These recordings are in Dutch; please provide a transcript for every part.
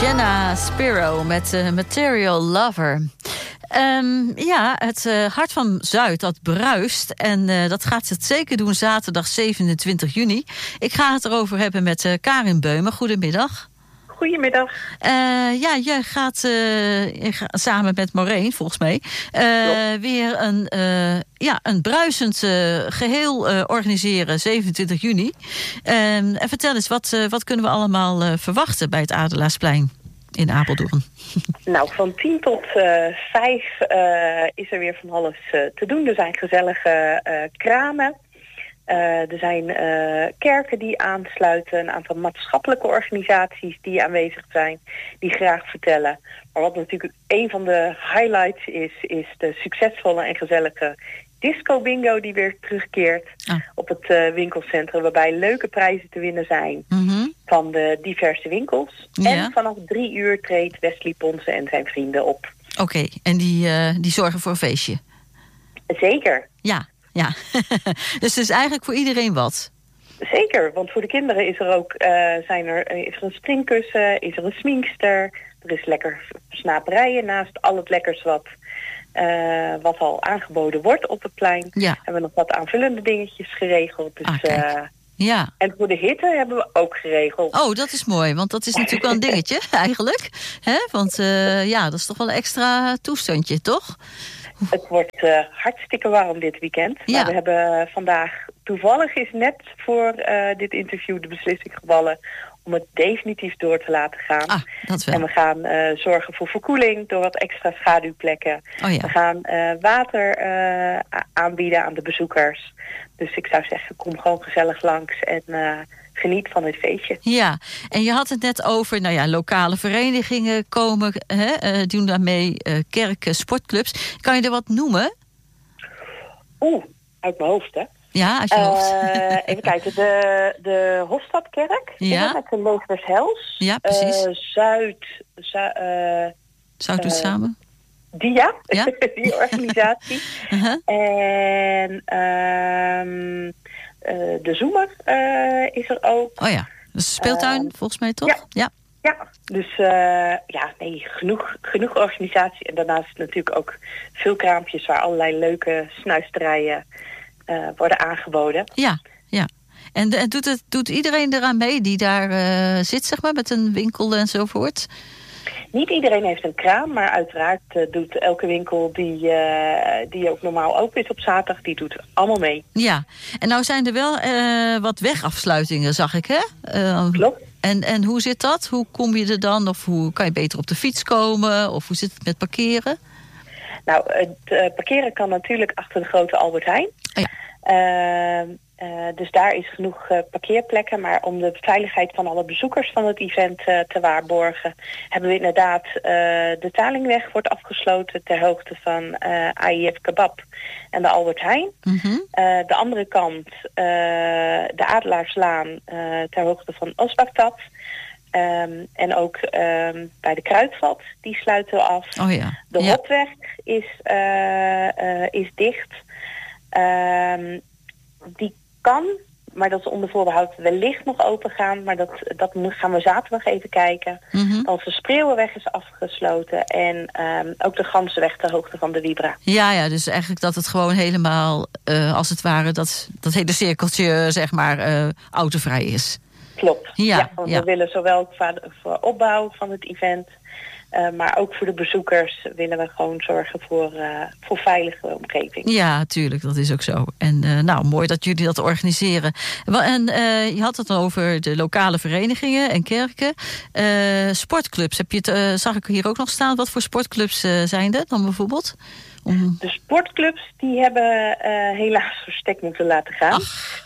Jenna Spiro met Material Lover. Het Hart van Zuid, dat bruist. En dat gaat het zeker doen zaterdag 27 juni. Ik ga het erover hebben met Karin Beumer. Goedemiddag. Goedemiddag. Je gaat samen met Maureen, volgens mij, weer een bruisend geheel organiseren, 27 juni. En vertel eens, wat kunnen we allemaal verwachten bij het Adelaarsplein in Apeldoorn? Nou, van 10 tot 5 is er weer van alles te doen. Er zijn gezellige kramen. Er zijn kerken die aansluiten, een aantal maatschappelijke organisaties die aanwezig zijn, die graag vertellen. Maar wat natuurlijk een van de highlights is de succesvolle en gezellige disco bingo die weer terugkeert op het winkelcentrum, waarbij leuke prijzen te winnen zijn van de diverse winkels. Ja. En vanaf 3 uur treedt Wesley Ponce en zijn vrienden op. Oké, en die zorgen voor een feestje? Zeker. Ja. Dus het is eigenlijk voor iedereen wat? Zeker, want voor de kinderen is er ook is er een springkussen, is er een sminkster, er is lekker snaperijen naast al het lekkers wat al aangeboden wordt op het plein. Ja. Hebben we nog wat aanvullende dingetjes geregeld. Dus, ja. En voor de hitte hebben we ook geregeld. Oh, dat is mooi, want dat is natuurlijk wel een dingetje eigenlijk. Hè? Want dat is toch wel een extra toestandje, toch? Het wordt hartstikke warm dit weekend. Ja. Maar we hebben vandaag, toevallig is net voor dit interview de beslissing gevallen om het definitief door te laten gaan. Dat wel. En we gaan zorgen voor verkoeling door wat extra schaduwplekken. Oh ja. We gaan water aanbieden aan de bezoekers. Dus ik zou zeggen, kom gewoon gezellig langs en geniet van het feestje. Ja, en je had het net over, lokale verenigingen komen, doen daarmee, kerken, sportclubs. Kan je er wat noemen? Uit mijn hoofd, hè? Ja, uit je hoofd. Even kijken, de Hofstadkerk, met de Loosdershels. Ja, precies. Zuid doet samen. Die organisatie. En de Zoemer is er ook. Oh ja, dus speeltuin volgens mij toch? Ja. Dus genoeg organisatie. En daarnaast natuurlijk ook veel kraampjes waar allerlei leuke snuisterijen worden aangeboden. Ja. En doet iedereen eraan mee die daar zit, zeg maar, met een winkel enzovoort? Niet iedereen heeft een kraam, maar uiteraard doet elke winkel die ook normaal open is op zaterdag, die doet allemaal mee. Ja, en nou zijn er wel wat wegafsluitingen, zag ik, hè? Klopt. En hoe zit dat? Hoe kom je er dan? Of hoe kan je beter op de fiets komen? Of hoe zit het met parkeren? Nou, het parkeren kan natuurlijk achter de grote Albert Heijn. Oh ja. Dus daar is genoeg parkeerplekken. Maar om de veiligheid van alle bezoekers van het event te waarborgen, hebben we inderdaad de Talingweg wordt afgesloten ter hoogte van AIF Kebab en de Albert Heijn. De andere kant, de Adelaarslaan ter hoogte van Osbakstad. En ook bij de Kruidvat, die sluiten we af. Oh ja. De Hopweg is dicht. Die kan, maar dat is onder voorbehoud, wellicht nog open gaan. Maar dat gaan we zaterdag even kijken. Als de Spreeuwenweg is afgesloten en ook de Ganzenweg ter hoogte van de Wibra. Ja, dus eigenlijk dat het gewoon helemaal, als het ware, dat hele cirkeltje, zeg maar, autovrij is. Klopt. Want we willen zowel voor opbouw van het event, maar ook voor de bezoekers willen we gewoon zorgen voor veilige omgeving. Ja, tuurlijk, dat is ook zo. En mooi dat jullie dat organiseren. En je had het over de lokale verenigingen en kerken. Sportclubs, zag ik hier ook nog staan. Wat voor sportclubs zijn er dan bijvoorbeeld? De sportclubs die hebben helaas verstek moeten laten gaan.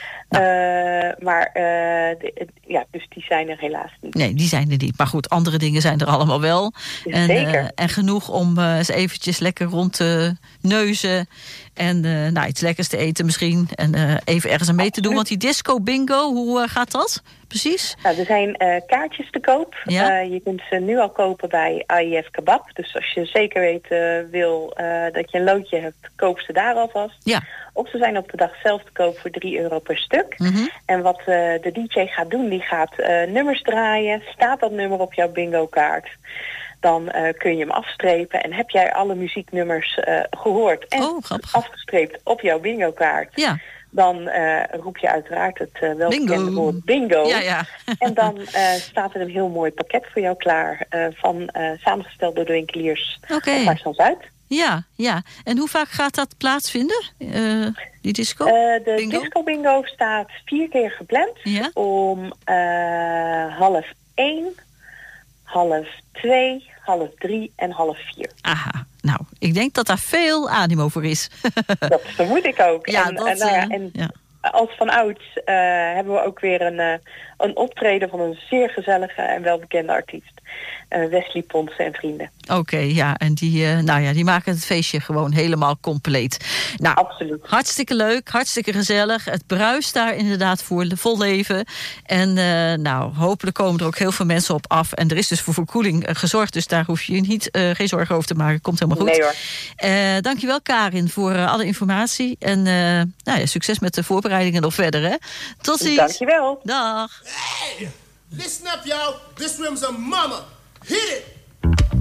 Dus die zijn er helaas niet. Nee, die zijn er niet. Maar goed, andere dingen zijn er allemaal wel. Zeker. En genoeg om eens eventjes lekker rond te neuzen. En iets lekkers te eten misschien. En even ergens aan mee te doen. Want die disco bingo, hoe gaat dat? precies? Nou, er zijn kaartjes te koop. Ja? Je kunt ze nu al kopen bij AIF Kebab. Dus als je zeker weet wil dat je een loodje hebt, koop ze daar alvast. Ja. Of ze zijn op de dag zelf te koop voor €3 per stuk. Mm-hmm. En wat de DJ gaat doen, die gaat nummers draaien. Staat dat nummer op jouw bingo kaart, dan kun je hem afstrepen. En heb jij alle muzieknummers gehoord en afgestreept op jouw bingo kaart... Ja. Dan roep je uiteraard het welbekende woord bingo. Ja, ja. En dan staat er een heel mooi pakket voor jou klaar. Samengesteld door de winkeliers van Zuid. Ja, ja. En hoe vaak gaat dat plaatsvinden, die disco? De bingo? disco bingo staat 4 keer gepland. Ja? Om 12:30, 12:30, 2:30 en 3:30. Aha. Nou, ik denk dat daar veel animo voor is. Dat vermoed ik ook. Ja, en als van ouds hebben we ook weer een optreden van een zeer gezellige en welbekende artiest. Wesley Ponsen en vrienden. Oké, ja. En die maken het feestje gewoon helemaal compleet. Nou, absoluut. Hartstikke leuk, hartstikke gezellig. Het bruist daar inderdaad vol leven. En hopelijk komen er ook heel veel mensen op af. En er is dus voor verkoeling gezorgd. Dus daar hoef je niet geen zorgen over te maken. Komt helemaal goed. Nee hoor. Dankjewel Karin voor alle informatie. En succes met de voorbereidingen nog verder. Hè? Tot ziens. Dankjewel. Dag. Hey, listen up y'all. This room's a mama. Hit it.